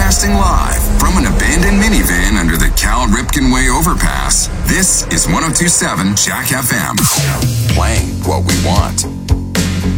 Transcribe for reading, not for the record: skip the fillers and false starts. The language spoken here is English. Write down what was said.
Broadcasting live from an abandoned minivan under the Cal Ripken Way overpass, this is 102.7 Jack FM. Playing what we want.